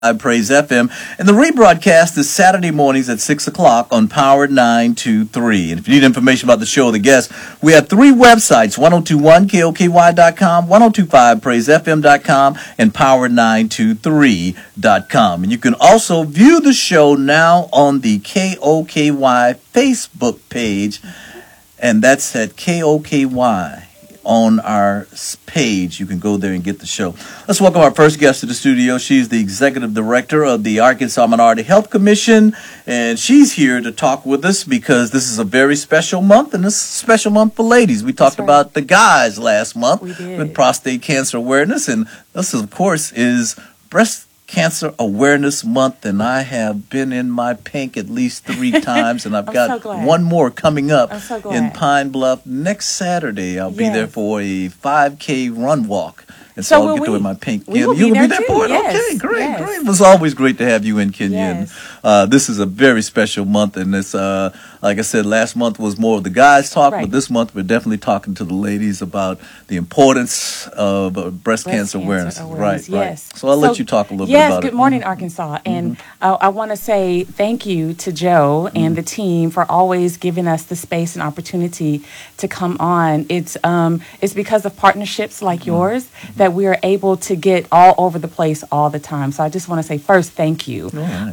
Praise FM. And the rebroadcast is Saturday mornings at 6 o'clock on Power 923. And if you need information about the show or the guests, we have three websites, 1021koky.com, 1025praisefm.com, and power923.com. And you can also view the show now on the KOKY Facebook page, and that's at KOKY. On our page, you can go there and get the show. Let's welcome our first guest to the studio. She's the executive director of the Arkansas Minority Health Commission, and she's here to talk with us because this is a very special month, and this is a special month for ladies. We talked about the guys last month with prostate cancer awareness, and this, of course, is Breast Cancer Awareness Month, and I have been in my pink at least 3 times, and I've got one more coming up in Pine Bluff next Saturday. I'll be there for a 5K run walk. And so I'll get to wear my pink. You'll be there for it? Yes. Okay, great. It was always great to have you in, Kenya. Yes. This is a very special month, and it's, like I said, last month was more of the guys talk, but this month we're definitely talking to the ladies about the importance of breast cancer awareness. Right. So I'll let you talk a little bit about it. Yes, good morning, Arkansas. And I want to say thank you to Joe and the team for always giving us the space and opportunity to come on. It's because of partnerships like yours that we are able to get all over the place all the time. So I just want to say first, thank you.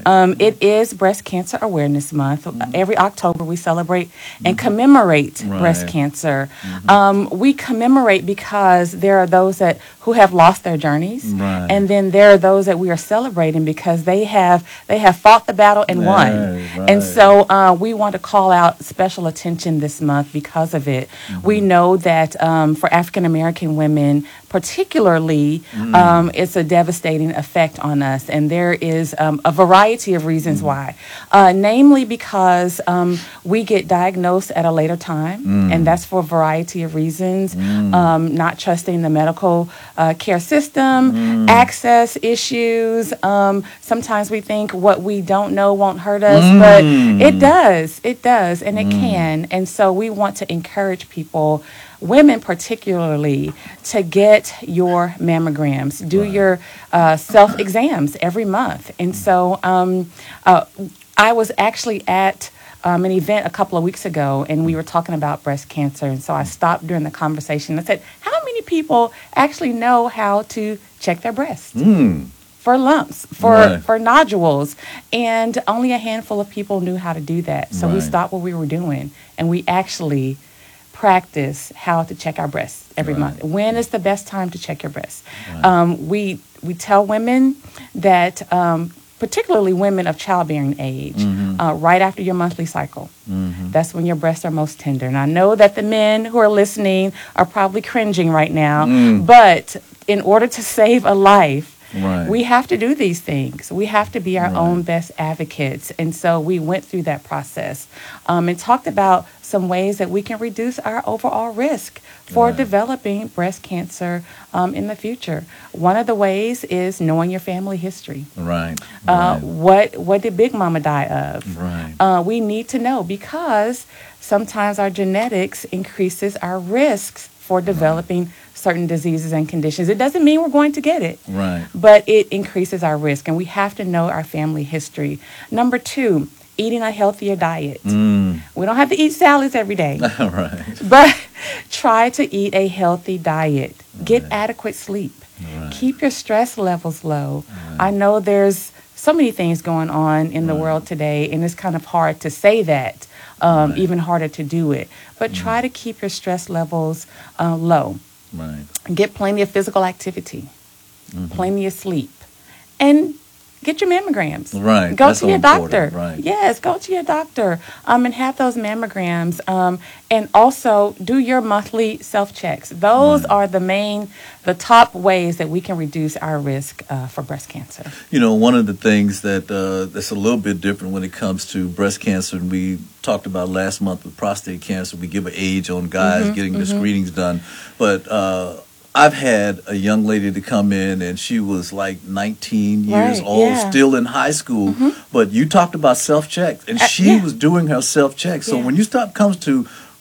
It is Breast Cancer Awareness Month. Every October we celebrate and commemorate breast cancer. We commemorate because there are those who have lost their journeys, and then there are those that we are celebrating because they have fought the battle and won. And so we want to call out special attention this month because of it. We know that for African American women, particularly, it's a devastating effect on us, and there is a variety of reasons why. Namely because we get diagnosed at a later time, and that's for a variety of reasons. Not trusting the medical care system, access issues. Sometimes we think what we don't know won't hurt us, but it does, and it can. And so we want to encourage people, women particularly, to get your mammograms, do your self-exams every month. And so I was actually at an event a couple of weeks ago, and we were talking about breast cancer. And so I stopped during the conversation and I said, how many people actually know how to check their breast? For lumps, for nodules, and only a handful of people knew how to do that. So we stopped what we were doing, and we actually practice how to check our breasts every month. When is the best time to check your breasts? We tell women that, particularly women of childbearing age, right after your monthly cycle. That's when your breasts are most tender. And I know that the men who are listening are probably cringing right now, but in order to save a life, we have to do these things. We have to be our own best advocates. And so we went through that process and talked about some ways that we can reduce our overall risk for developing breast cancer in the future. One of the ways is knowing your family history. What did Big Mama die of? We need to know because sometimes our genetics increases our risks for developing certain diseases and conditions. It doesn't mean we're going to get it, but it increases our risk, and we have to know our family history. Number 2, eating a healthier diet. We don't have to eat salads every day, but try to eat a healthy diet. Get adequate sleep. Keep your stress levels low. I know there's so many things going on in the world today, and it's kind of hard to say that, even harder to do it. But try to keep your stress levels low. Get plenty of physical activity, plenty of sleep, and get your mammograms. Go to your doctor. Yes, go to your doctor and have those mammograms. And also do your monthly self-checks. Those are the top ways that we can reduce our risk for breast cancer. You know, one of the things that's a little bit different when it comes to breast cancer, and we talked about last month with prostate cancer, we give an age on guys getting the screenings done. But I've had a young lady to come in, and she was like 19 years old, still in high school. But you talked about self-checks, and she was doing her self-checks. So when you comes to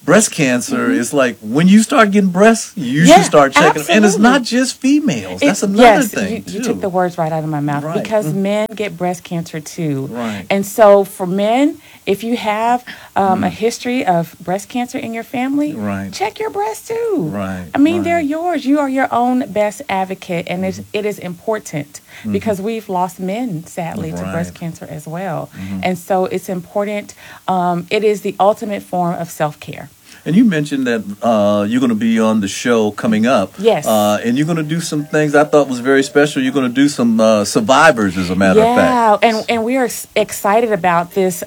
breast cancer is like when you start getting breasts, you should start checking them. And it's not just females. That's another thing, you took the words right out of my mouth. Right. Because men get breast cancer too. Right. And so for men, if you have a history of breast cancer in your family, Right. check your breasts too. Right, I mean, right. they're yours. You are your own best advocate, and it is important because we've lost men, sadly, to breast Right. cancer as well. And so it's important. It is the ultimate form of self-care. And you mentioned that you're going to be on the show coming up. Yes. And you're going to do some things I thought was very special. You're going to do some survivors, as a matter of fact. Yeah, and we are excited about this,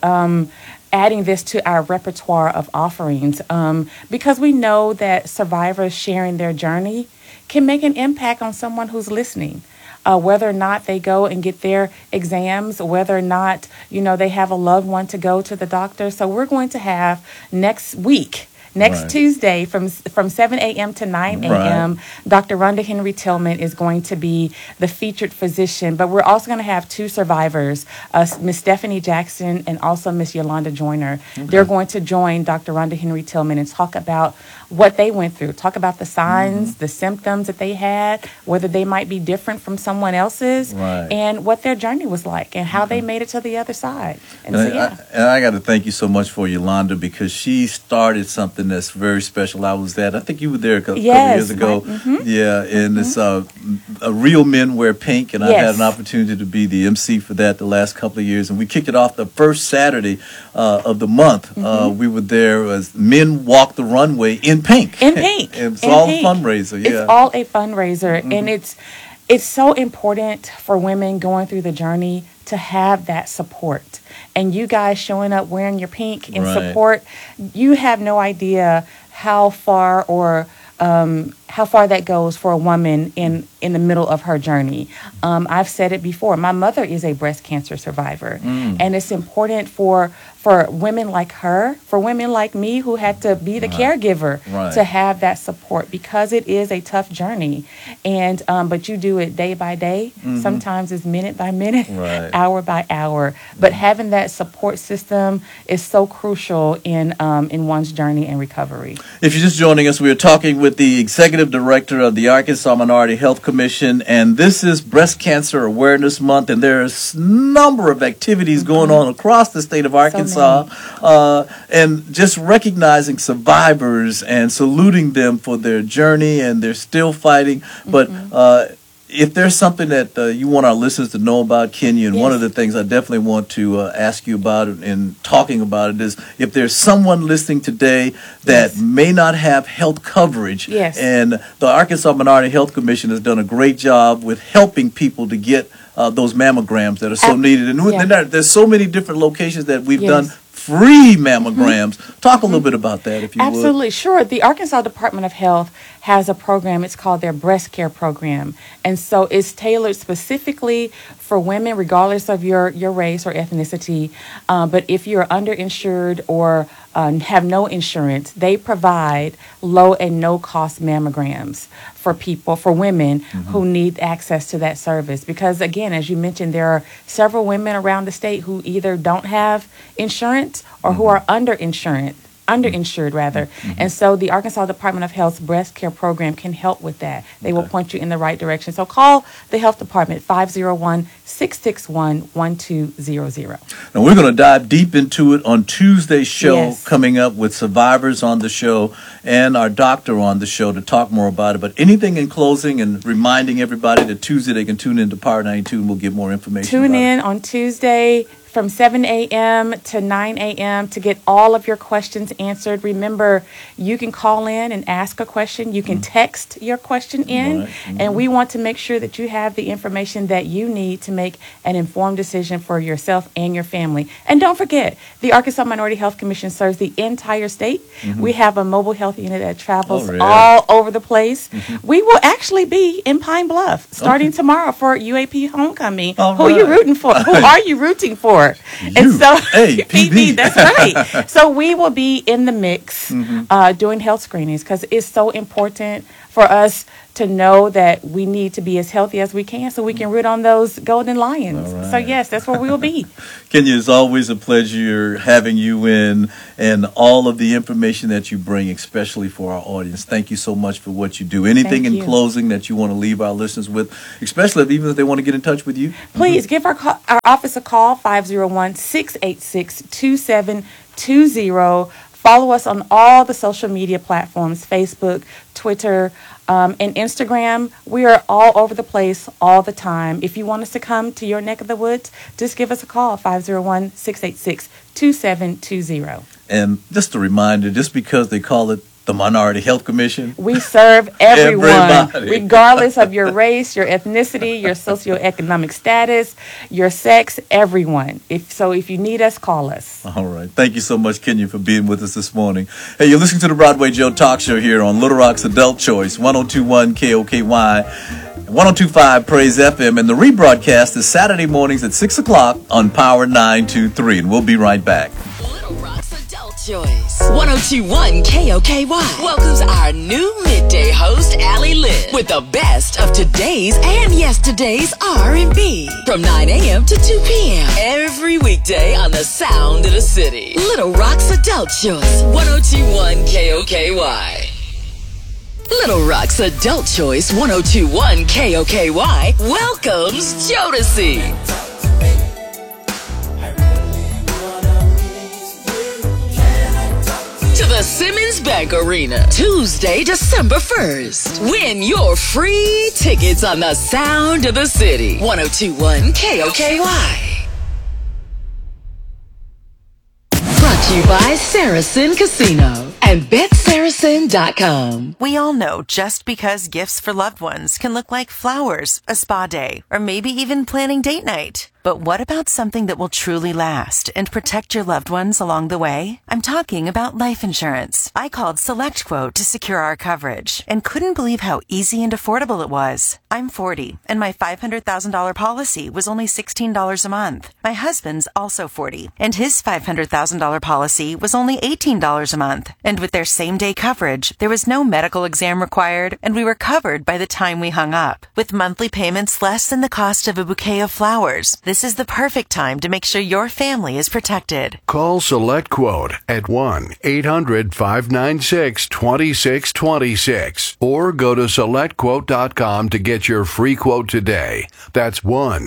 adding this to our repertoire of offerings, because we know that survivors sharing their journey can make an impact on someone who's listening. Whether or not they go and get their exams, whether or not, they have a loved one to go to the doctor. So we're going to have next Right. Tuesday from 7 a.m. to 9 a.m., Dr. Rhonda Henry Tillman is going to be the featured physician. But we're also going to have two survivors, Miss Stephanie Jackson and also Miss Yolanda Joyner. Okay. They're going to join Dr. Rhonda Henry Tillman and talk about what they went through, talk about the signs, the symptoms that they had, whether they might be different from someone else's, and what their journey was like and how they made it to the other side. And I got to thank you so much for Yolanda, because she started something that's very special. I think you were there a couple years ago. Yeah, and it's Real Men Wear Pink, and I had an opportunity to be the MC for that the last couple of years, and we kicked it off the first Saturday of the month. We were there as Men Walk the Runway in pink. In pink. It's all a fundraiser. Yeah. It's all a fundraiser, and it's so important for women going through the journey to have that support. And you guys showing up wearing your pink in support, you have no idea how far that goes for a woman in the middle of her journey. I've said it before. My mother is a breast cancer survivor, and it's important for women like her, for women like me who had to be the caregiver, to have that support, because it is a tough journey. And but you do it day by day. Sometimes it's minute by minute, hour by hour. But having that support system is so crucial in one's journey and recovery. If you're just joining us, we are talking with the Executive Director of the Arkansas Minority Health Commission, and this is Breast Cancer Awareness Month, and there's a number of activities going on across the state of Arkansas, and just recognizing survivors and saluting them for their journey, and they're still fighting. But if there's something that you want our listeners to know about Kenya, and one of the things I definitely want to ask you about and talking about it is, if there's someone listening today that may not have health coverage, and the Arkansas Minority Health Commission has done a great job with helping people to get those mammograms that are so needed. And there's so many different locations that we've done free mammograms. Talk a little bit about that, if you would. Absolutely, sure. The Arkansas Department of Health has a program. It's called their Breast Care Program. And so it's tailored specifically for women, regardless of your race or ethnicity. But if you're underinsured or have no insurance, they provide low and no cost mammograms for women who need access to that service. Because again, as you mentioned, there are several women around the state who either don't have insurance or who are underinsured. And so the Arkansas Department of Health's Breast Care Program can help with that. They will point you in the right direction. So call the Health Department, 501-661-1200. Now we're going to dive deep into it on Tuesday's show, coming up with survivors on the show and our doctor on the show to talk more about it. But anything in closing, and reminding everybody that Tuesday they can tune in to Power 92 and we'll give more information. Tune in on Tuesday from 7 a.m. to 9 a.m. to get all of your questions answered. Remember, you can call in and ask a question. You can text your question in, and we want to make sure that you have the information that you need to make an informed decision for yourself and your family. And don't forget, the Arkansas Minority Health Commission serves the entire state. We have a mobile health unit that travels all over the place. We will actually be in Pine Bluff starting tomorrow for UAP Homecoming. Who are you rooting for? Who are you rooting for? And so, UAPB. that's right. So we will be in the mix doing health screenings because it's so important for us to know that we need to be as healthy as we can so we can root on those golden lions. All right. So, yes, that's where we will be. Kenya, it's always a pleasure having you in and all of the information that you bring, especially for our audience. Thank you so much for what you do. Anything in closing that you want to leave our listeners with, especially even if they want to get in touch with you? Please give our office a call, 501-686-2720. Follow us on all the social media platforms, Facebook, Twitter, and Instagram. We are all over the place all the time. If you want us to come to your neck of the woods, just give us a call, 501-686-2720. And just a reminder, just because they call it the Minority Health Commission, we serve everyone, Everybody. regardless of your race, your ethnicity, your socioeconomic status, your sex, everyone. If you need us, call us. All right. Thank you so much, Kenya, for being with us this morning. Hey, you're listening to the Broadway Joe Talk Show here on Little Rock's Adult Choice, 102.1 KOKY, 102.5 Praise FM, and the rebroadcast is Saturday mornings at 6 o'clock on Power 923, and we'll be right back. Little Rock's Adult Choice, 102.1 KOKY welcomes our new midday host, Allie Lynn, with the best of today's and yesterday's R&B from 9 a.m. to 2 p.m. every weekday on the sound of the city. Little Rock's Adult Choice, 102.1 KOKY. Little Rock's Adult Choice 102.1 KOKY welcomes Jodeci. To the Simmons Bank Arena, Tuesday, December 1st. Win your free tickets on the sound of the city. 102.1 KOKY. Brought to you by Saracen Casino and BetSaracen.com. We all know just because gifts for loved ones can look like flowers, a spa day, or maybe even planning date night. But what about something that will truly last and protect your loved ones along the way? I'm talking about life insurance. I called SelectQuote to secure our coverage and couldn't believe how easy and affordable it was. I'm 40, and my $500,000 policy was only $16 a month. My husband's also 40, and his $500,000 policy was only $18 a month. And with their same-day coverage, there was no medical exam required, and we were covered by the time we hung up. With monthly payments less than the cost of a bouquet of flowers, this is the perfect time to make sure your family is protected. Call SelectQuote at 1-800-596-2626 or go to SelectQuote.com to get your free quote today. That's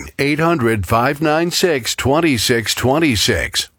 1-800-596-2626.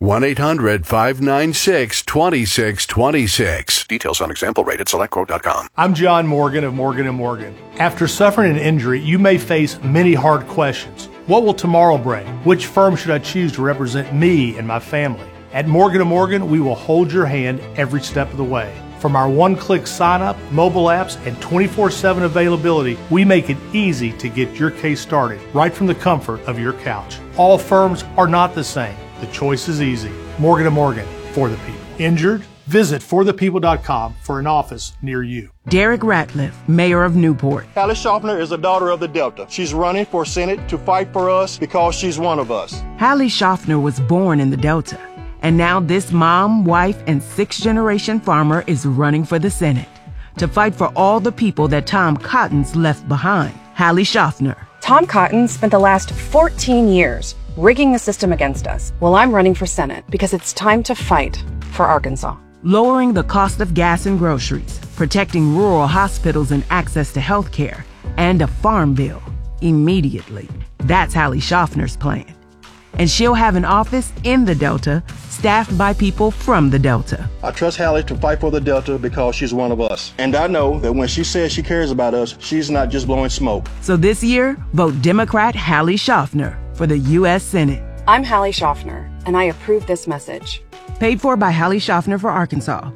1-800-596-2626. Details on example rate at SelectQuote.com. I'm John Morgan of Morgan & Morgan. After suffering an injury, you may face many hard questions. What will tomorrow bring? Which firm should I choose to represent me and my family? At Morgan & Morgan, we will hold your hand every step of the way. From our one-click sign-up, mobile apps, and 24/7 availability, we make it easy to get your case started right from the comfort of your couch. All firms are not the same. The choice is easy. Morgan & Morgan, for the people. Injured? Visit forthepeople.com for an office near you. Derek Ratliff, Mayor of Newport. Hallie Schaffner is a daughter of the Delta. She's running for Senate to fight for us because she's one of us. Hallie Schaffner was born in the Delta, and now this mom, wife, and sixth-generation farmer is running for the Senate to fight for all the people that Tom Cotton's left behind. Hallie Schaffner. Tom Cotton spent the last 14 years rigging the system against us. Well, I'm running for Senate because it's time to fight for Arkansas. Lowering the cost of gas and groceries, protecting rural hospitals and access to health care, and a farm bill immediately. That's Hallie Schaffner's plan. And she'll have an office in the Delta, staffed by people from the Delta. I trust Hallie to fight for the Delta because she's one of us. And I know that when she says she cares about us, she's not just blowing smoke. So this year, vote Democrat Hallie Schaffner for the U.S. Senate. I'm Hallie Schaffner, and I approve this message. Paid for by Hallie Schaffner for Arkansas.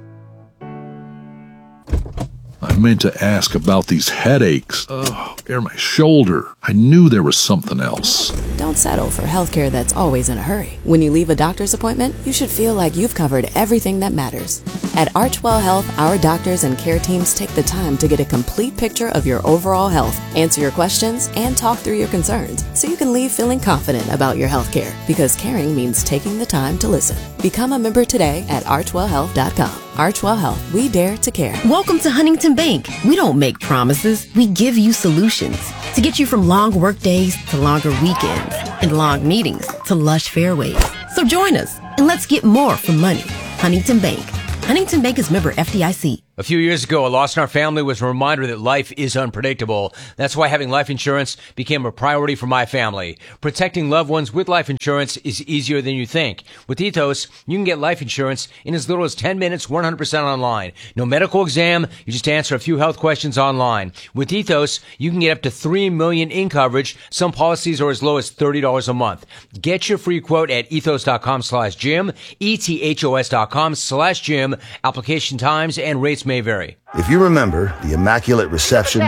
I meant to ask about these headaches. My shoulder. I knew there was something else. Don't settle for healthcare that's always in a hurry. When you leave a doctor's appointment, you should feel like you've covered everything that matters. At Archwell Health, our doctors and care teams take the time to get a complete picture of your overall health, answer your questions, and talk through your concerns so you can leave feeling confident about your health care. Because caring means taking the time to listen. Become a member today at archwellhealth.com. Archwell Health, we dare to care. Welcome to Huntington Bank. We don't make promises, we give you solutions to get you from long work days to longer weekends and long meetings to lush fairways. So join us and let's get more for money. Huntington Bank. Huntington Bank is member FDIC. A few years ago, a loss in our family was a reminder that life is unpredictable. That's why having life insurance became a priority for my family. Protecting loved ones with life insurance is easier than you think. With Ethos, you can get life insurance in as little as 10 minutes, 100% online. No medical exam, you just answer a few health questions online. With Ethos, you can get up to $3 million in coverage. Some policies are as low as $30 a month. Get your free quote at ethos.com/Jim, ethos.com/Jim. Application times and rates may vary. If you remember the immaculate reception,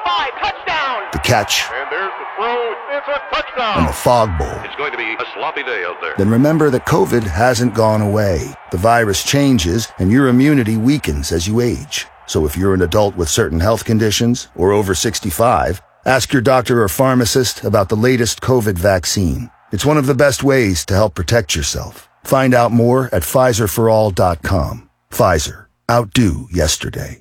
the catch, and the fog bowl, it's going to be a sloppy day out there. Then remember that COVID hasn't gone away. The virus changes and your immunity weakens as you age. So if you're an adult with certain health conditions or over 65, ask your doctor or pharmacist about the latest COVID vaccine. It's one of the best ways to help protect yourself. Find out more at PfizerForAll.com. Pfizer. Outdo yesterday.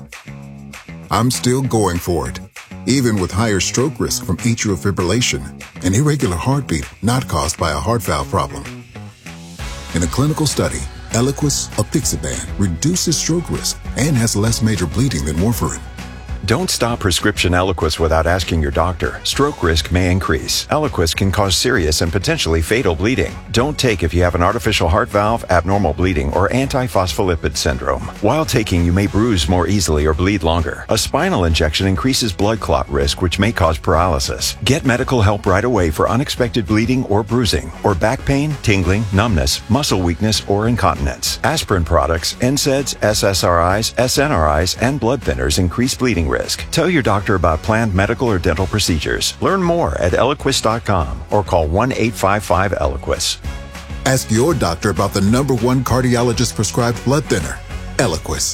I'm still going for it, even with higher stroke risk from atrial fibrillation, an irregular heartbeat not caused by a heart valve problem. In a clinical study, Eliquis, apixaban, reduces stroke risk and has less major bleeding than warfarin. Don't stop prescription Eliquis without asking your doctor. Stroke risk may increase. Eliquis can cause serious and potentially fatal bleeding. Don't take if you have an artificial heart valve, abnormal bleeding, or antiphospholipid syndrome. While taking, you may bruise more easily or bleed longer. A spinal injection increases blood clot risk, which may cause paralysis. Get medical help right away for unexpected bleeding or bruising, or back pain, tingling, numbness, muscle weakness, or incontinence. Aspirin products, NSAIDs, SSRIs, SNRIs, and blood thinners increase bleeding risk. Tell your doctor about planned medical or dental procedures. Learn more at Eliquis.com or call 1-855-ELIQUIS. Ask your doctor about the #1 cardiologist prescribed blood thinner, Eliquis.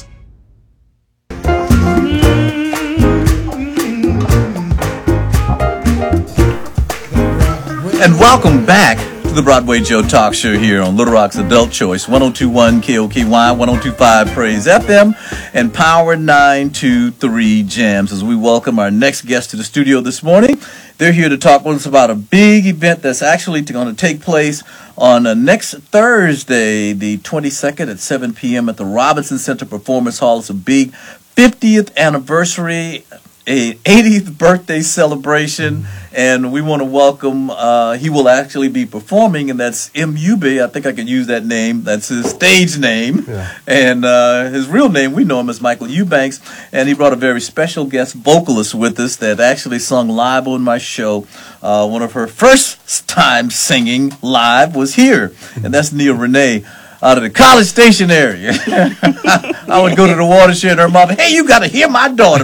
And welcome back to the Broadway Joe Talk Show here on Little Rock's Adult Choice, 102.1 KOKY, 102.5 Praise FM, and Power 923 Jams. As we welcome our next guest to the studio this morning, they're here to talk with us about a big event that's actually going to take place on next Thursday, the 22nd at 7 p.m. at the Robinson Center Performance Hall. It's a big 50th anniversary, a 80th birthday celebration, and we want to welcome, he will actually be performing, and that's M-Ube. I think I can use that name. That's his stage name. Yeah. And his real name, we know him as Michael Eubanks, and he brought a very special guest vocalist with us that actually sung live on my show. One of her first time singing live was here, and that's Nia Renee. Out of the College Station area. I would go to the watershed and her mother, hey, you got to hear my daughter,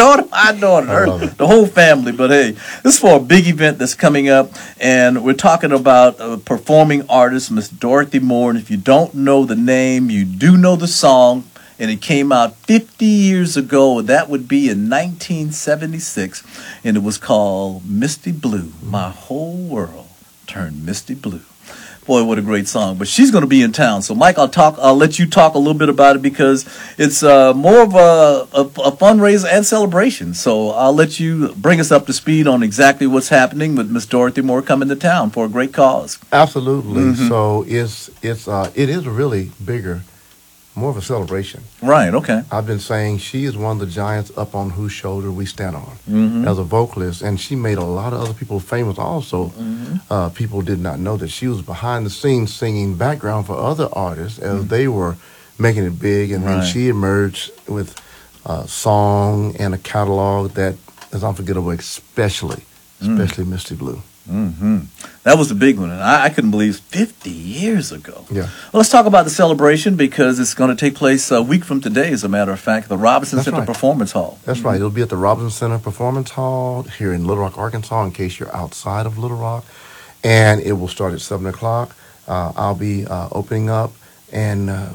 the whole family. But hey, this is for a big event that's coming up, and we're talking about a performing artist, Miss Dorothy Moore. And if you don't know the name, you do know the song, and it came out 50 years ago. That would be in 1976, and it was called Misty Blue. My whole world turned misty blue. Boy, what a great song. But she's going to be in town. So, Mike, I'll let you talk a little bit about it because it's more of a fundraiser and celebration. So I'll let you bring us up to speed on exactly what's happening with Miss Dorothy Moore coming to town for a great cause. Absolutely. Mm-hmm. So it is really bigger, more of a celebration. Right, okay. I've been saying she is one of the giants up on whose shoulder we stand on as a vocalist, and she made a lot of other people famous also. People did not know that she was behind the scenes singing background for other artists as they were making it big, and then she emerged with a song and a catalog that is unforgettable, especially Misty Blue. That was the big one, and I couldn't believe 50 years ago. Yeah. Well, let's talk about the celebration because it's going to take place a week from today, as a matter of fact, the Robinson Center Performance Hall. That's right. It'll be at the Robinson Center Performance Hall here in Little Rock, Arkansas, in case you're outside of Little Rock, and it will start at 7 o'clock. I'll be opening up, and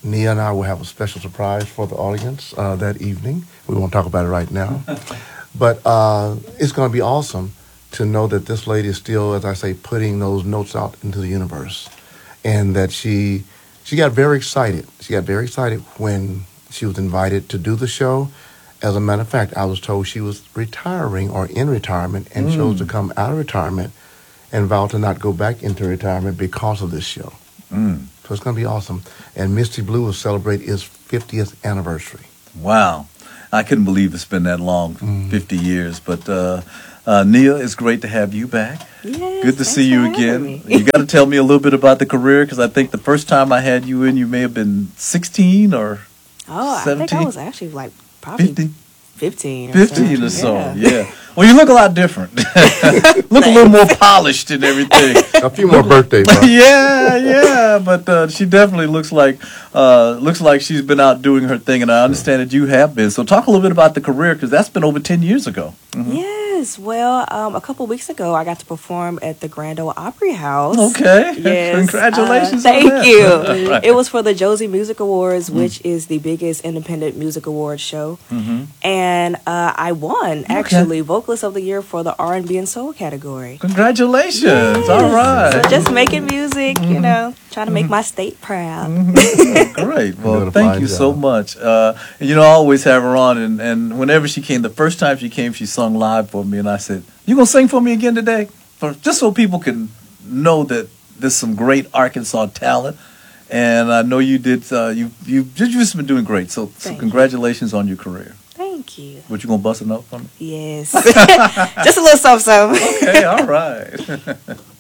Nia and I will have a special surprise for the audience that evening. We won't talk about it right now. But it's going to be awesome to know that this lady is still, as I say, putting those notes out into the universe. And that she got very excited. She got very excited when she was invited to do the show. As a matter of fact, I was told she was retiring or in retirement and chose to come out of retirement and vowed to not go back into retirement because of this show. So it's going to be awesome. And Misty Blue will celebrate its 50th anniversary. Wow. I couldn't believe it's been that long, 50 years. But Nia, it's great to have you back. Yes, good to see you again. You got to tell me a little bit about the career, because I think the first time I had you in, you may have been 16 or 17. I think I was actually like probably 15 or so. Yeah. Well, you look a lot different. Look a little more polished and everything. A few more birthdays. Yeah. But she definitely looks like she's been out doing her thing, and I understand that you have been. So talk a little bit about the career, because that's been over 10 years ago. Yes. Well, a couple weeks ago, I got to perform at the Grand Ole Opry House. Okay. Yes. Congratulations. Thank you. Right. It was for the Josie Music Awards, which is the biggest independent music awards show. And I won, actually, Vocalist of the Year for the R&B and Soul category. Congratulations. Yes. All right. So just making music, trying to make my state proud. Great. Well, thank you so much. I always have her on, and whenever she came, the first time she came, she sung live for me, and I said, "You gonna sing for me again today?" Just so people can know that there's some great Arkansas talent. And I know you did. You've just been doing great. So congratulations on your career. Thank you. What, you gonna bust a note for me? Yes. Just a little something. Okay. All right.